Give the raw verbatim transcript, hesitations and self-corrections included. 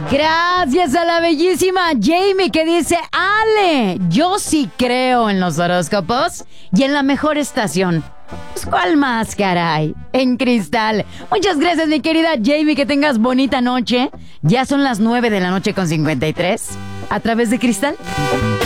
Gracias a la bellísima Jamie que dice: Ale, yo sí creo en los horóscopos y en la mejor estación. Pues, ¿cuál más, caray? En Cristal. Muchas gracias, mi querida Jamie, que tengas bonita noche. Ya son las nueve de la noche con cincuenta y tres. A través de Cristal.